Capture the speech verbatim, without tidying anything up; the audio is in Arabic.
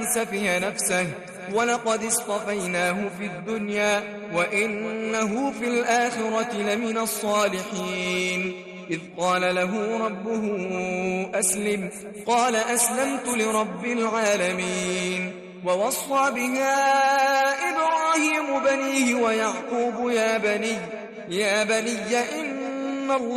سفه نفسه ولقد اصطفيناه في الدنيا وإنه في الآخرة لمن الصالحين إذ قال له ربه أسلم قال أسلمت لرب العالمين ووصى بها إبراهيم بنيه ويعقوب يا بني يا بني إن الله